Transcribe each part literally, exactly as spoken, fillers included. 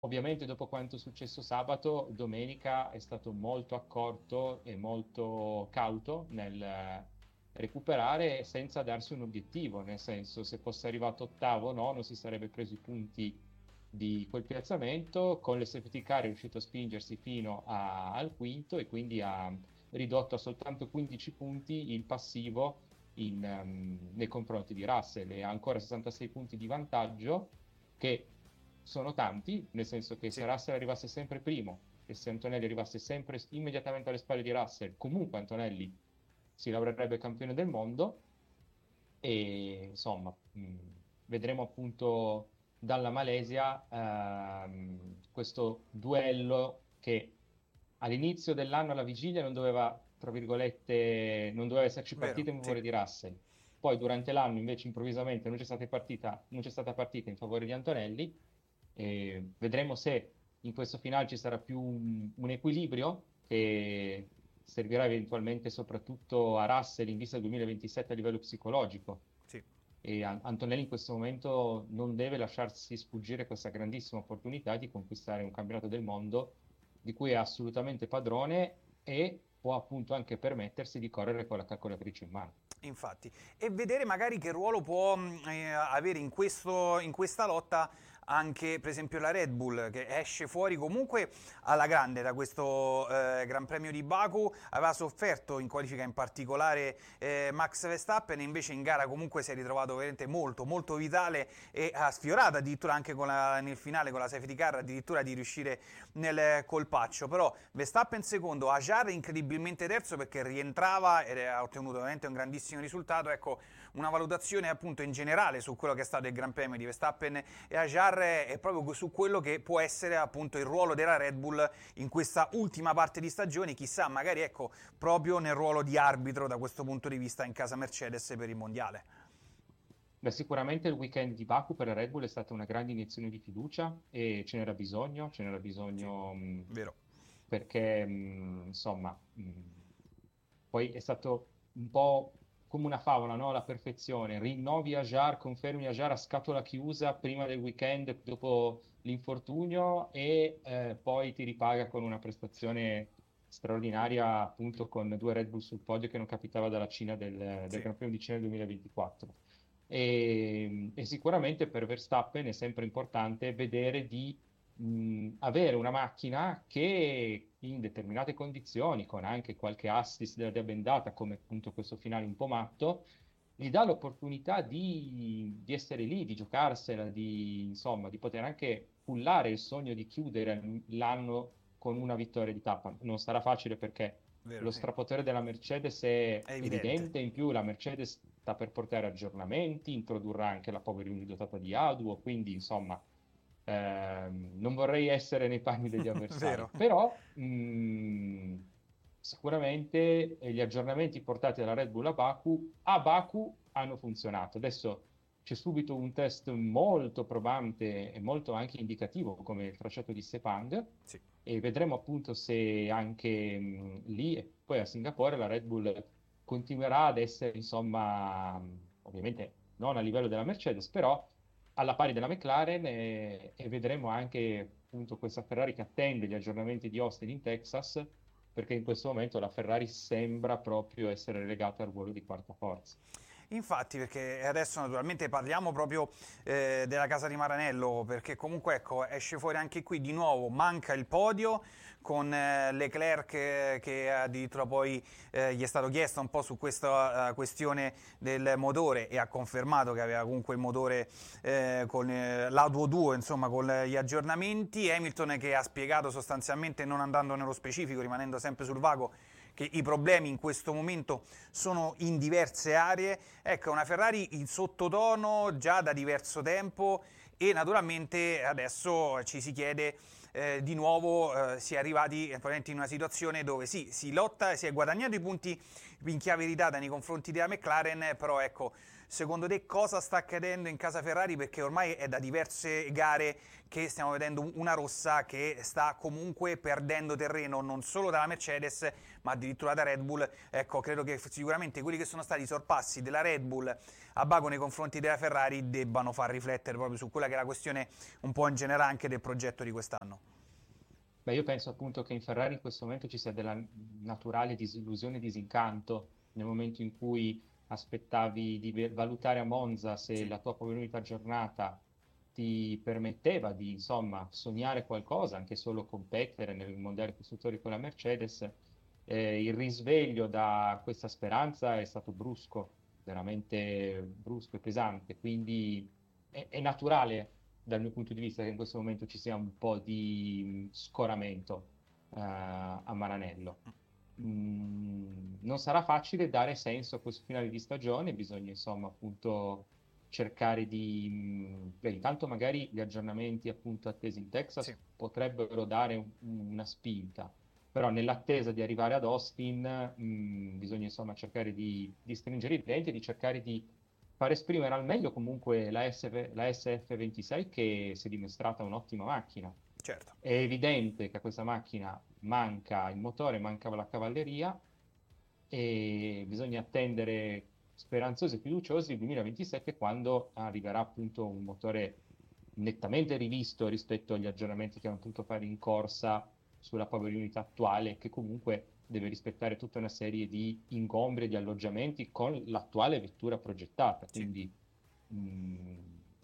ovviamente dopo quanto è successo sabato, domenica è stato molto accorto e molto cauto nel eh, recuperare senza darsi un obiettivo, nel senso se fosse arrivato ottavo o no, non si sarebbe preso i punti di quel piazzamento, con le safety car è riuscito a spingersi fino a- al quinto e quindi ha ridotto a soltanto quindici punti il passivo in, ehm, nei confronti di Russell e ha ancora sessantasei punti di vantaggio che sono tanti, nel senso che se Sì. Russell arrivasse sempre primo e se Antonelli arrivasse sempre immediatamente alle spalle di Russell, comunque Antonelli si laureerebbe campione del mondo e insomma mh, vedremo appunto dalla Malesia ehm, questo duello che all'inizio dell'anno alla vigilia non doveva, tra virgolette, non doveva esserci Vero, partita in sì. favore di Russell. Poi durante l'anno invece improvvisamente non c'è stata partita, non c'è stata partita in favore di Antonelli e vedremo se in questo finale ci sarà più un, un equilibrio che servirà eventualmente soprattutto a Russell in vista del duemilaventisette a livello psicologico. Sì. E An- Antonelli in questo momento non deve lasciarsi sfuggire questa grandissima opportunità di conquistare un campionato del mondo di cui è assolutamente padrone e può appunto anche permettersi di correre con la calcolatrice in mano. Infatti, e vedere magari che ruolo può mh, eh, avere in, questo, in questa lotta anche per esempio la Red Bull che esce fuori comunque alla grande da questo eh, Gran Premio di Baku, aveva sofferto in qualifica in particolare eh, Max Verstappen, e invece in gara comunque si è ritrovato veramente molto molto vitale e ha sfiorato addirittura anche con la, nel finale con la safety car addirittura di riuscire nel colpaccio. Però Verstappen secondo, Hajar incredibilmente terzo perché rientrava e ha ottenuto veramente un grandissimo risultato. Ecco, una valutazione appunto in generale su quello che è stato il Gran Premio di Verstappen e Hajar è proprio su quello che può essere appunto il ruolo della Red Bull in questa ultima parte di stagione, chissà magari ecco proprio nel ruolo di arbitro da questo punto di vista in casa Mercedes per il mondiale. Beh, sicuramente il weekend di Baku per la Red Bull è stata una grande iniezione di fiducia e ce n'era bisogno, ce n'era Sì, bisogno mh, vero. perché mh, insomma mh, poi è stato un po' come una favola, no? La perfezione, rinnovi Ajar, confermi Ajar a scatola chiusa prima del weekend dopo l'infortunio e eh, poi ti ripaga con una prestazione straordinaria appunto con due Red Bull sul podio che non capitava dalla Cina del, del Sì. Gran Premio di Cina del duemilaventiquattro. E, e sicuramente per Verstappen è sempre importante vedere di mh, avere una macchina che in determinate condizioni, con anche qualche assist della della bendata, come appunto questo finale un po' matto, gli dà l'opportunità di, di essere lì, di giocarsela, di, insomma, di poter anche pullare il sogno di chiudere l'anno con una vittoria di tappa. Non sarà facile perché Vero, lo sì. strapotere della Mercedes è È evidente. evidente, in più la Mercedes sta per portare aggiornamenti, introdurrà anche la Power Unit dotata di Auduo, quindi insomma ehm, non vorrei essere nei panni degli avversari, Vero. però mh, sicuramente eh, gli aggiornamenti portati dalla Red Bull a Baku, a Baku hanno funzionato. Adesso c'è subito un test molto probante e molto anche indicativo come il tracciato di Sepang Sì. e vedremo appunto se anche mh, lì e poi a Singapore la Red Bull continuerà ad essere, insomma, mh, ovviamente non a livello della Mercedes, però alla pari della McLaren e, e vedremo anche appunto questa Ferrari che attende gli aggiornamenti di Austin in Texas, perché in questo momento la Ferrari sembra proprio essere relegata al ruolo di quarta forza. Infatti, perché adesso naturalmente parliamo proprio eh, della casa di Maranello, perché comunque ecco, esce fuori anche qui di nuovo, manca il podio con eh, Leclerc eh, che addirittura poi eh, gli è stato chiesto un po' su questa eh, questione del motore e ha confermato che aveva comunque il motore eh, con eh, l'Auto due, insomma con gli aggiornamenti. Hamilton che ha spiegato sostanzialmente, non andando nello specifico, rimanendo sempre sul vago, che i problemi in questo momento sono in diverse aree. Ecco, una Ferrari in sottotono già da diverso tempo e naturalmente adesso ci si chiede eh, di nuovo, eh, si è arrivati in una situazione dove sì, si lotta, si è guadagnato i punti in chiave ridata nei confronti della McLaren, però ecco, secondo te cosa sta accadendo in casa Ferrari? Perché ormai è da diverse gare che stiamo vedendo una rossa che sta comunque perdendo terreno non solo dalla Mercedes ma addirittura da Red Bull. Ecco, credo che sicuramente quelli che sono stati i sorpassi della Red Bull a Baku nei confronti della Ferrari debbano far riflettere proprio su quella che è la questione un po' in generale anche del progetto di quest'anno. Beh, io penso appunto che in Ferrari in questo momento ci sia della naturale disillusione e disincanto nel momento in cui aspettavi di valutare a Monza se sì. la tua unità giornata ti permetteva di, insomma, sognare qualcosa, anche solo competere nel mondiale costruttori con la Mercedes. Eh, il risveglio da questa speranza è stato brusco, veramente brusco e pesante, quindi è, è naturale dal mio punto di vista che in questo momento ci sia un po' di scoramento uh, a Maranello. Mm, non sarà facile dare senso a questo finale di stagione, bisogna insomma appunto cercare di... Beh, intanto magari gli aggiornamenti appunto attesi in Texas sì. potrebbero dare un, una spinta, però nell'attesa di arrivare ad Austin mh, bisogna insomma cercare di, di stringere i denti e di cercare di far esprimere al meglio comunque la, S F, la S F ventisei che si è dimostrata un'ottima macchina. Certo. È evidente che a questa macchina manca il motore, manca la cavalleria e bisogna attendere speranzosi e fiduciosi il duemilaventisette quando arriverà appunto un motore nettamente rivisto rispetto agli aggiornamenti che hanno potuto fare in corsa sulla power unit attuale, che comunque deve rispettare tutta una serie di ingombri e di alloggiamenti con l'attuale vettura progettata. Sì. Quindi mh,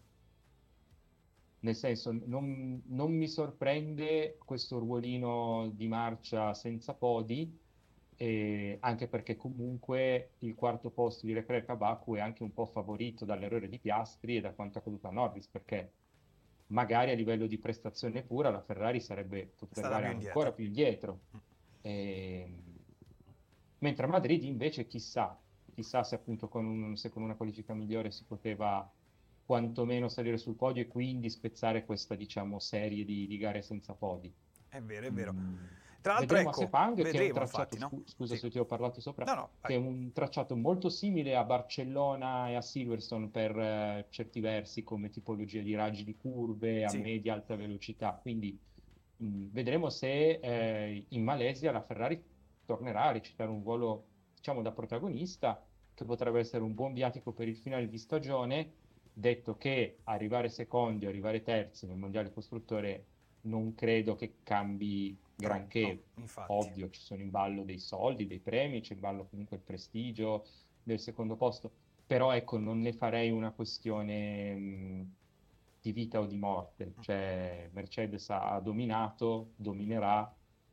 nel senso non, non mi sorprende questo ruolino di marcia senza podi, eh, anche perché comunque il quarto posto di Leclerc a Baku è anche un po' favorito dall'errore di Piastri e da quanto accaduto a Norris, perché magari a livello di prestazione pura la Ferrari sarebbe potuta andare più ancora più indietro. E... mentre a Madrid invece chissà, chissà se appunto con, un, se con una qualifica migliore si poteva quantomeno salire sul podio e quindi spezzare questa diciamo serie di, di gare senza podi. È vero, è vero. Mm. Tra l'altro, vedremo ecco, a Sepang, vedremo, che è un tracciato, infatti, no? scusa sì. se ti ho parlato sopra, no, no, che è un tracciato molto simile a Barcellona e a Silverstone per eh, certi versi come tipologia di raggi di curve a sì. media alta velocità, quindi mh, vedremo se eh, in Malesia la Ferrari tornerà a recitare un ruolo diciamo da protagonista, che potrebbe essere un buon viatico per il finale di stagione, detto che arrivare secondi o arrivare terzi nel mondiale costruttore non credo che cambi granché. No, ovvio, ci sono in ballo dei soldi, dei premi, c'è in ballo comunque il prestigio del secondo posto, però ecco, non ne farei una questione mh, di vita o di morte, cioè Mercedes ha dominato, dominerà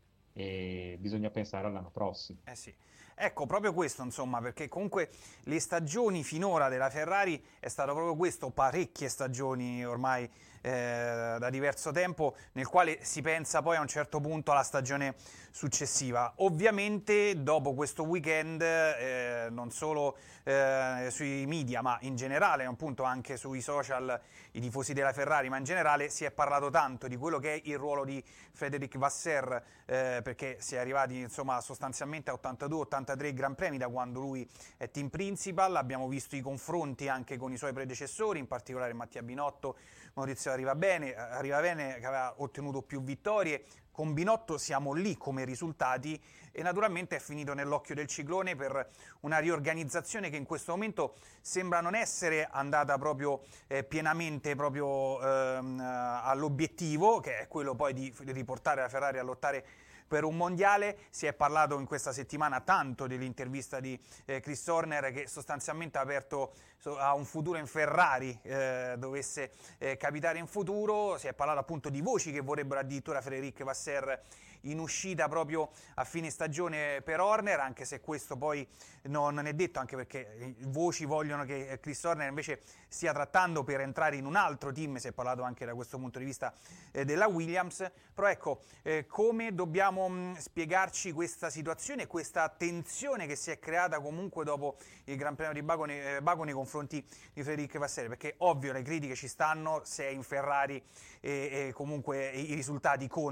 e bisogna pensare all'anno prossimo. Eh sì. Ecco, proprio questo, insomma, perché comunque le stagioni finora della Ferrari è stato proprio questo, parecchie stagioni ormai eh, da diverso tempo, nel quale si pensa poi a un certo punto alla stagione successiva. Ovviamente dopo questo weekend, eh, non solo eh, sui media, ma in generale, appunto anche sui social, i tifosi della Ferrari, ma in generale si è parlato tanto di quello che è il ruolo di Frédéric Vasseur, eh, perché si è arrivati insomma sostanzialmente a ottantadue ottantatré Gran Premi da quando lui è team principal. Abbiamo visto i confronti anche con i suoi predecessori, in particolare Mattia Binotto, Maurizio Arrivabene, Arrivabene che aveva ottenuto più vittorie. Con Binotto siamo lì come risultati e naturalmente è finito nell'occhio del ciclone per una riorganizzazione che in questo momento sembra non essere andata proprio eh, pienamente proprio ehm, all'obiettivo, che è quello poi di riportare la Ferrari a lottare per un mondiale. Si è parlato in questa settimana tanto dell'intervista di eh, Chris Horner, che sostanzialmente ha aperto so, a un futuro in Ferrari, eh, dovesse eh, capitare in futuro. Si è parlato appunto di voci che vorrebbero addirittura Frédéric Vasseur in uscita proprio a fine stagione per Horner, anche se questo poi non è detto, anche perché voci vogliono che Chris Horner invece stia trattando per entrare in un altro team. Si è parlato anche da questo punto di vista eh, della Williams. Però ecco, eh, come dobbiamo mh, spiegarci questa situazione, questa tensione che si è creata comunque dopo il Gran Premio di Baku nei, eh, Baku nei confronti di Frédéric Vasseur? Perché ovvio le critiche ci stanno, se è in Ferrari e, e comunque i risultati contano,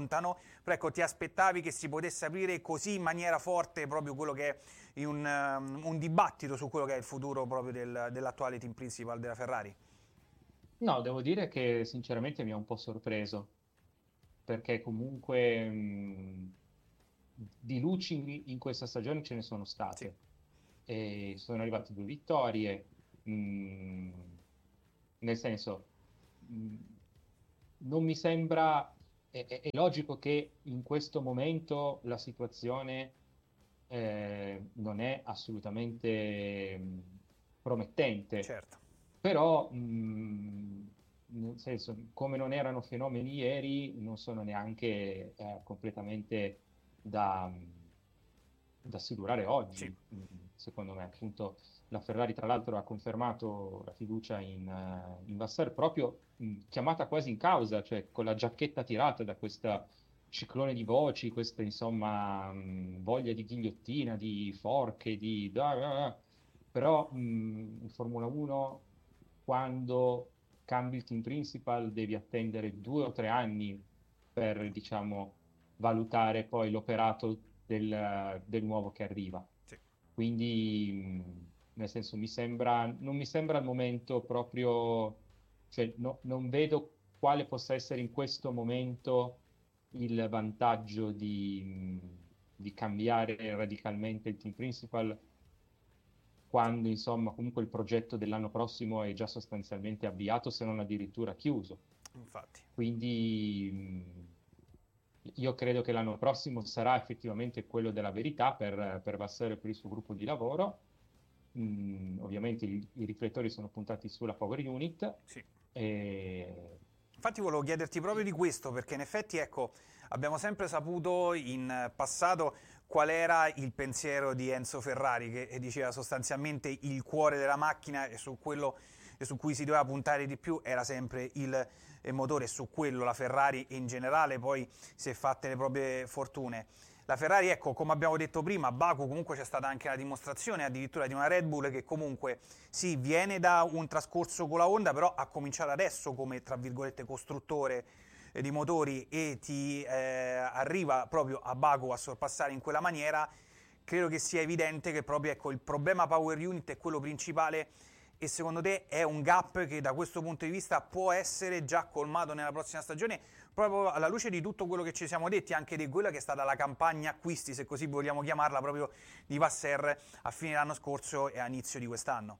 però ecco, ti aspettavi che si potesse aprire così in maniera forte proprio quello che è un, um, un dibattito su quello che è il futuro proprio del, dell'attuale team principal della Ferrari? No, devo dire che sinceramente mi ha un po' sorpreso, perché comunque mh, di luci in, in questa stagione ce ne sono Sì, state. E sono arrivate due vittorie, mh, nel senso, mh, non mi sembra, è, è- è logico che in questo momento la situazione eh, non è assolutamente mh, promettente, certo. però mh, nel senso, come non erano fenomeni ieri, non sono neanche eh, completamente da, da silurare Sì, oggi, mh, secondo me. Appunto, la Ferrari, tra l'altro, ha confermato la fiducia in, eh, in Vassar proprio mh, chiamata quasi in causa, cioè con la giacchetta tirata da questa ciclone di voci, questa insomma mh, voglia di ghigliottina, di forche, di... da- da- da. Però mh, in Formula uno, quando cambi il team principal, devi attendere due o tre anni per, diciamo, valutare poi l'operato del, del nuovo che arriva. sì. Quindi, mh, nel senso, mi sembra, non mi sembra al momento proprio, cioè, no- non vedo quale possa essere in questo momento il vantaggio di, mh, di cambiare radicalmente il team principal quando, insomma, comunque il progetto dell'anno prossimo è già sostanzialmente avviato, se non addirittura chiuso. Infatti. Quindi mh, io credo che l'anno prossimo sarà effettivamente quello della verità per, per Vasseur e per il suo gruppo di lavoro. Mm, ovviamente i, i riflettori sono puntati sulla Power Unit Sì. e Infatti volevo chiederti proprio di questo, perché in effetti, ecco, abbiamo sempre saputo in passato qual era il pensiero di Enzo Ferrari, che diceva sostanzialmente il cuore della macchina e su quello e su cui si doveva puntare di più era sempre il motore, e su quello la Ferrari in generale poi si è fatte le proprie fortune. La Ferrari, ecco, come abbiamo detto prima, a Baku comunque c'è stata anche la dimostrazione addirittura di una Red Bull che comunque sì, viene da un trascorso con la Honda, però ha cominciato adesso come, tra virgolette, costruttore eh, di motori e ti eh, arriva proprio a Baku a sorpassare in quella maniera. Credo che sia evidente che proprio ecco, il problema Power Unit è quello principale e secondo te è un gap che da questo punto di vista può essere già colmato nella prossima stagione, proprio alla luce di tutto quello che ci siamo detti, anche di quella che è stata la campagna acquisti, se così vogliamo chiamarla, proprio di Vasser a fine dell'anno scorso e a inizio di quest'anno.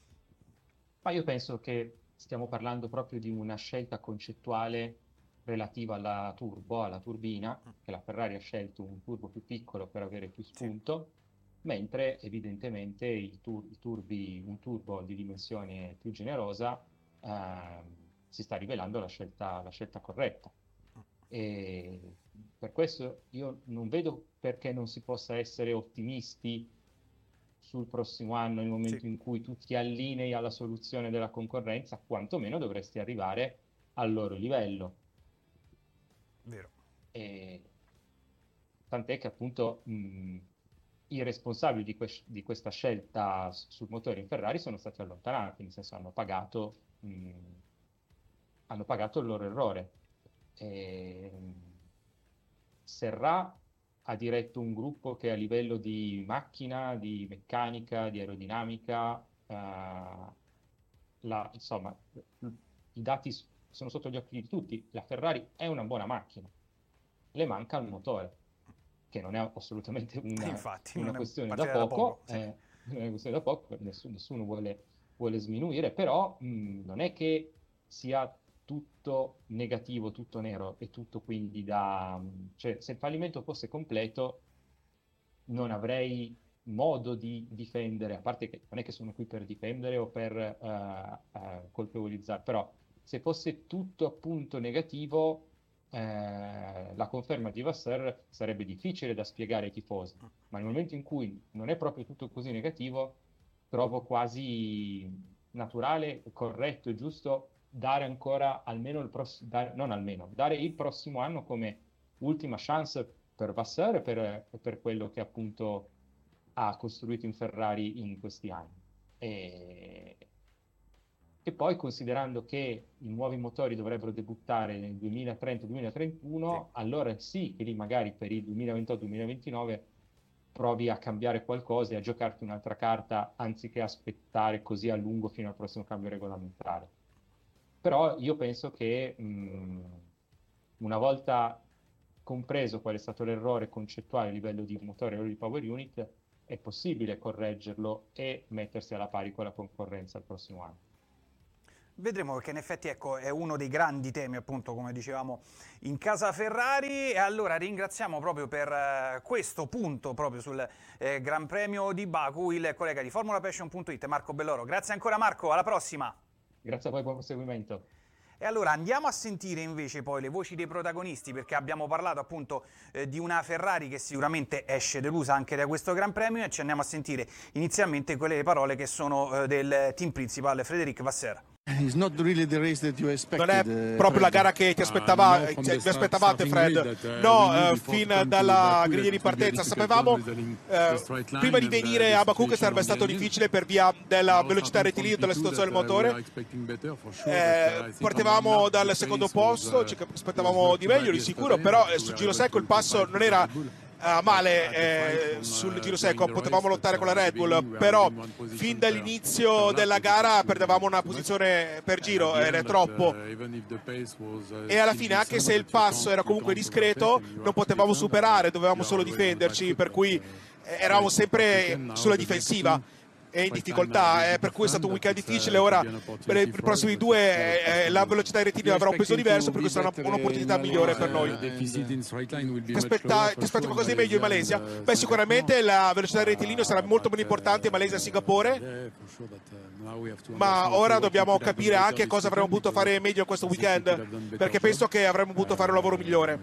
ma io penso che stiamo parlando proprio di una scelta concettuale relativa alla turbo, alla turbina, che la Ferrari ha scelto un turbo più piccolo per avere più Sì, spunto, mentre evidentemente il tur- i turbi, un turbo di dimensione più generosa ehm, si sta rivelando la scelta, la scelta corretta. E per questo io non vedo perché non si possa essere ottimisti sul prossimo anno, nel sì, momento in cui tu ti allinei alla soluzione della concorrenza, quantomeno dovresti arrivare al loro livello. vero. E tant'è che appunto mh, i responsabili di, que- di questa scelta s- sul motore in Ferrari sono stati allontanati, nel senso hanno pagato, mh, hanno pagato il loro errore. E, mh, Serra ha diretto un gruppo che a livello di macchina, di meccanica, di aerodinamica, eh, la- insomma, i dati s- sono sotto gli occhi di tutti. La Ferrari è una buona macchina, le manca il motore, che non è assolutamente una, Infatti, una non è questione da partita da poco. poco, Sì, eh, non è una questione da poco, nessuno, nessuno vuole, vuole sminuire, però mh, non è che sia tutto negativo, tutto nero e tutto quindi da... cioè se il fallimento fosse completo non avrei modo di difendere, a parte che non è che sono qui per difendere o per eh, eh, colpevolizzare, però se fosse tutto appunto negativo, eh, la conferma di Vasseur sarebbe difficile da spiegare ai tifosi, ma nel momento in cui non è proprio tutto così negativo, trovo quasi naturale, corretto e giusto dare ancora almeno il prossimo, non almeno, dare il prossimo anno come ultima chance per Vasseur e per, e per quello che appunto ha costruito in Ferrari in questi anni. E E poi considerando che i nuovi motori dovrebbero debuttare nel duemilatrenta duemilatrentuno, sì. allora sì che lì magari per il duemilaventotto duemilaventinove provi a cambiare qualcosa e a giocarti un'altra carta anziché aspettare così a lungo fino al prossimo cambio regolamentare. Però io penso che mh, una volta compreso qual è stato l'errore concettuale a livello di motore e di power unit, è possibile correggerlo e mettersi alla pari con la concorrenza al prossimo anno. Vedremo, perché in effetti ecco, è uno dei grandi temi, appunto, come dicevamo, in casa Ferrari. E allora ringraziamo proprio per eh, questo punto, proprio sul eh, Gran Premio di Baku, il collega di Formula Passion punto it, Marco Belloro. Grazie ancora Marco, alla prossima! Grazie a voi, buon proseguimento. E allora andiamo a sentire invece poi le voci dei protagonisti, perché abbiamo parlato appunto eh, di una Ferrari che sicuramente esce delusa anche da questo Gran Premio, e ci andiamo a sentire inizialmente quelle parole che sono eh, del team principal Frédéric Vasseur. Non è proprio la gara che ti aspettava, cioè, vi aspettavate, Fred. No, uh, fin dalla griglia di partenza sapevamo uh, prima di venire a Baku che sarebbe stato difficile per via della velocità rettilineo, della situazione del motore. Eh, partivamo dal secondo posto, ci aspettavamo di meglio di sicuro, però eh, sul giro secco il passo non era Uh, male eh, sul giro secco, potevamo lottare con la Red Bull, però fin dall'inizio della gara perdevamo una posizione per giro, era troppo, e alla fine, anche se il passo era comunque discreto, non potevamo superare, dovevamo solo difenderci, per cui eravamo sempre sulla difensiva e in difficoltà, eh, per cui è stato un weekend difficile. Ora per i prossimi due eh, la velocità di rettilineo avrà un peso diverso, per cui sarà un'opportunità migliore per noi. Ti, aspetta, ti aspetti qualcosa di meglio in Malesia? Beh, sicuramente la velocità di rettilineo sarà molto meno importante in Malesia e Singapore, ma ora dobbiamo capire anche cosa avremmo potuto fare meglio in questo weekend, perché penso che avremmo potuto fare un lavoro migliore.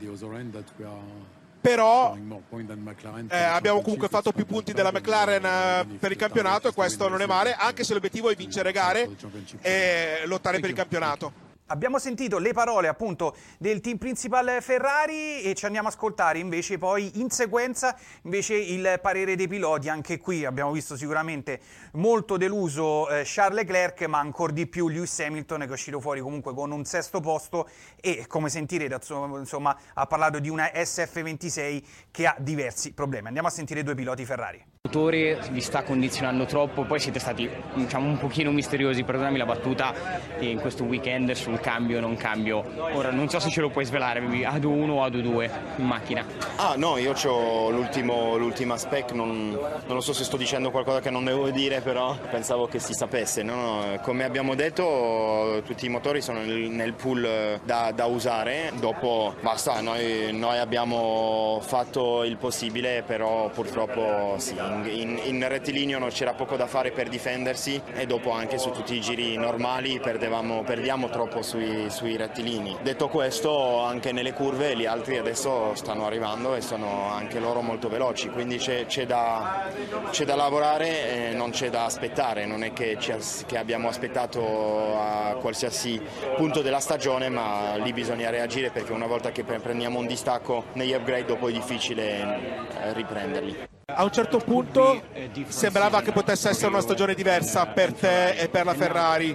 Però eh, abbiamo comunque fatto più punti della McLaren eh, per il campionato, e questo non è male, anche se l'obiettivo è vincere gare e lottare per il campionato. Abbiamo sentito le parole appunto del team principal Ferrari e ci andiamo a ascoltare invece poi in sequenza invece il parere dei piloti. Anche qui abbiamo visto sicuramente molto deluso eh, Charles Leclerc, ma ancora di più Lewis Hamilton, che è uscito fuori comunque con un sesto posto e, come sentirete, insomma, ha parlato di una S F ventisei che ha diversi problemi. Andiamo a sentire i due piloti Ferrari. Il motore vi sta condizionando troppo, poi siete stati, diciamo, un pochino misteriosi, perdonami la battuta, in questo weekend sul cambio non cambio. Ora non so se ce lo puoi svelare, A D O uno o A D O due in macchina. Ah no, io ho l'ultima spec, non, non lo so se sto dicendo qualcosa che non devo dire, però pensavo che si sapesse. No, no, come abbiamo detto, tutti i motori sono nel, nel pool da, da usare, dopo basta, noi, noi abbiamo fatto il possibile, però purtroppo sì, in, in rettilineo non c'era poco da fare per difendersi, e dopo anche su tutti i giri normali perdevamo, perdiamo troppo sui, sui rettilini. Detto questo, anche nelle curve gli altri adesso stanno arrivando e sono anche loro molto veloci, quindi c'è, c'è, da, c'è da lavorare e non c'è da aspettare. Non è che, ci, che abbiamo aspettato a qualsiasi punto della stagione, ma lì bisogna reagire, perché una volta che prendiamo un distacco negli upgrade dopo è difficile riprenderli. A un certo punto sembrava che potesse essere una stagione diversa per te e per la Ferrari.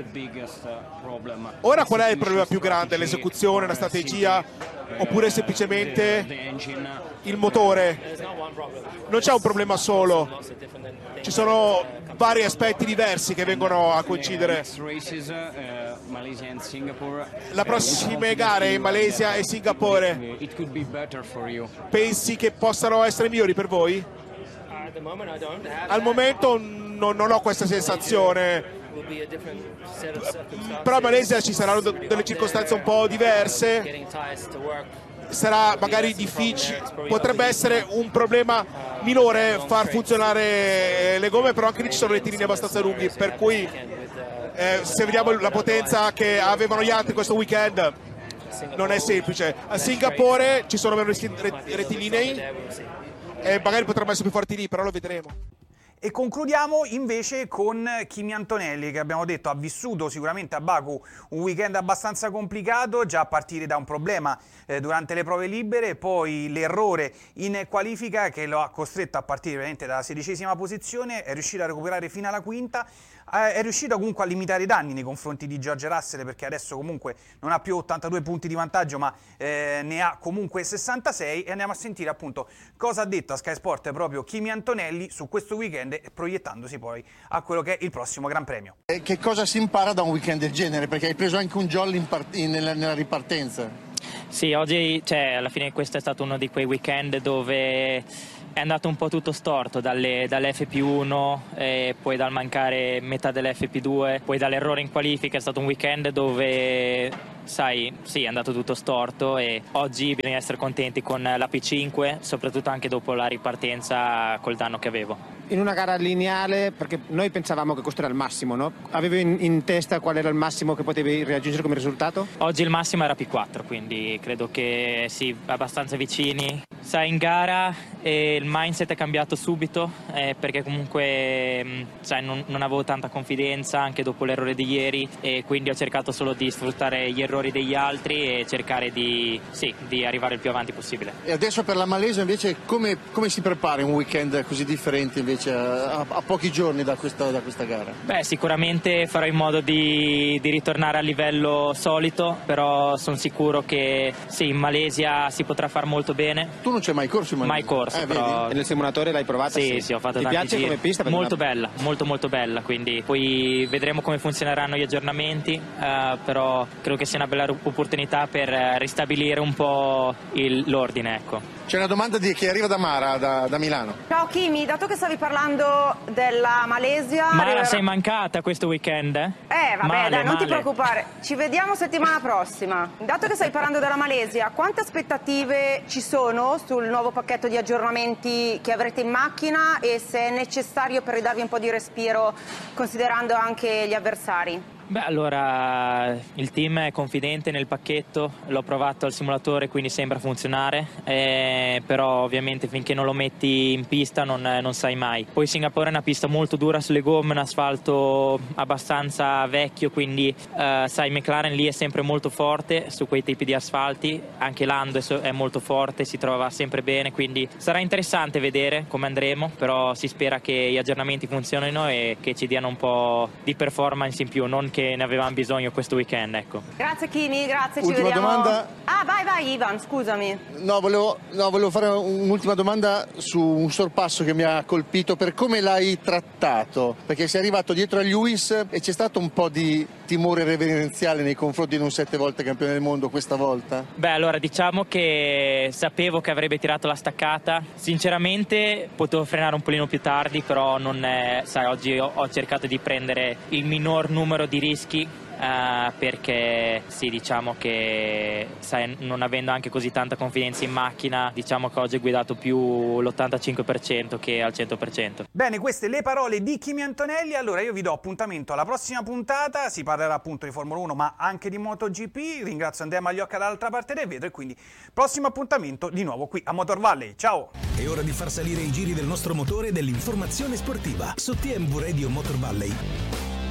Ora qual è il problema più grande? L'esecuzione, la strategia, oppure semplicemente il motore? Non c'è un problema solo, ci sono vari aspetti diversi che vengono a coincidere. La prossime gare in Malesia e Singapore, pensi che possano essere migliori per voi? Al momento non, non ho questa sensazione, però in Malesia ci saranno delle circostanze un po' diverse, sarà magari difficile, potrebbe essere un problema minore far funzionare le gomme, però anche lì ci sono rettilinei abbastanza lunghi, per cui eh, se vediamo la potenza che avevano gli altri questo weekend non è semplice. A Singapore ci sono meno rettilinei e magari potrebbero essere più forti lì, però lo vedremo. E concludiamo invece con Kimi Antonelli, che abbiamo detto ha vissuto sicuramente a Baku un weekend abbastanza complicato, già a partire da un problema eh, durante le prove libere, poi l'errore in qualifica che lo ha costretto a partire veramente dalla sedicesima posizione, è riuscito a recuperare fino alla quinta, è riuscito comunque a limitare i danni nei confronti di George Russell, perché adesso comunque non ha più ottantadue punti di vantaggio, ma eh, ne ha comunque sessantasei. E andiamo a sentire appunto cosa ha detto a Sky Sport proprio Kimi Antonelli su questo weekend, proiettandosi poi a quello che è il prossimo Gran Premio. E che cosa si impara da un weekend del genere? Perché hai preso anche un jolly in part- in, nella, nella ripartenza. Sì, oggi, cioè, alla fine questo è stato uno di quei weekend dove è andato un po' tutto storto, dalle, dall'F P uno, e poi dal mancare metà dell'F P due, poi dall'errore in qualifica. È stato un weekend dove, sai, sì, è andato tutto storto, e oggi bisogna essere contenti con la P cinque, soprattutto anche dopo la ripartenza col danno che avevo. In una gara lineare, perché noi pensavamo che questo era il massimo, no? Avevi in, in testa qual era il massimo che potevi raggiungere come risultato? Oggi il massimo era P quattro, quindi credo che sì, abbastanza vicini. Sai, in gara eh, il mindset è cambiato subito, eh, perché comunque mh, sai, non, non avevo tanta confidenza anche dopo l'errore di ieri, e quindi ho cercato solo di sfruttare gli errori degli altri e cercare di, sì, di arrivare il più avanti possibile. E adesso per la Malesia invece come, come si prepara un weekend così differente invece a, a pochi giorni da questa, da questa gara? Beh, sicuramente farò in modo di, di ritornare al livello solito, però sono sicuro che sì, in Malesia si potrà far molto bene. Tu non c'è mai corso in Malesia? Mai corso, eh, però... E nel simulatore l'hai provata? Sì, sì, sì, ho fatto Ti tanti piace giri. Come pista? Molto una... bella, molto molto bella, quindi poi vedremo come funzioneranno gli aggiornamenti, eh, però credo che sia una bella opportunità per ristabilire un po' il, l'ordine, ecco. C'è una domanda di, che arriva da Mara, da, da Milano. Ciao Kimi, dato che stavi parlando della Malesia... Mara, sei mancata questo weekend? Eh, eh vabbè, male, dai, non male. ti preoccupare. Ci vediamo settimana prossima. Dato che stai parlando della Malesia, quante aspettative ci sono sul nuovo pacchetto di aggiornamenti che avrete in macchina, e se è necessario per ridarvi un po' di respiro, considerando anche gli avversari? Beh, allora il team è confidente nel pacchetto, l'ho provato al simulatore, quindi sembra funzionare, eh, però ovviamente finché non lo metti in pista non, non sai mai. Poi Singapore è una pista molto dura sulle gomme, un asfalto abbastanza vecchio, quindi eh, sai, McLaren lì è sempre molto forte su quei tipi di asfalti, anche Lando è molto forte, si trova sempre bene, quindi sarà interessante vedere come andremo, però si spera che gli aggiornamenti funzionino e che ci diano un po' di performance in più, non che che ne avevamo bisogno questo weekend, ecco. Grazie Kimi, grazie, ci Ultima vediamo. domanda. Ah, vai, vai Ivan, scusami. No, volevo, no, volevo fare un'ultima domanda su un sorpasso che mi ha colpito, per come l'hai trattato, perché sei arrivato dietro a Lewis e c'è stato un po' di timore reverenziale nei confronti di un sette volte campione del mondo questa volta? Beh, allora diciamo che sapevo che avrebbe tirato la staccata, sinceramente potevo frenare un polino più tardi, però non è, sai, oggi ho, ho cercato di prendere il minor numero di rischi, Uh, perché sì, diciamo che sai, non avendo anche così tanta confidenza in macchina, diciamo che oggi ho guidato più l'ottantacinque per cento che al cento per cento. Bene, queste le parole di Kimi Antonelli. Allora io vi do appuntamento alla prossima puntata, si parlerà appunto di Formula uno ma anche di MotoGP. Ringrazio Andrea Magliocca dall'altra parte del vetro, e quindi prossimo appuntamento di nuovo qui a Motor Valley. Ciao! È ora di far salire i giri del nostro motore e dell'informazione sportiva su T M V Radio Motor Valley.